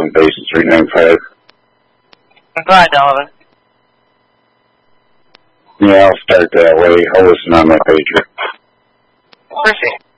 on basis 395. Goodbye, Donovan. Yeah, I'll start that way. I'll listen on my pager. Appreciate it.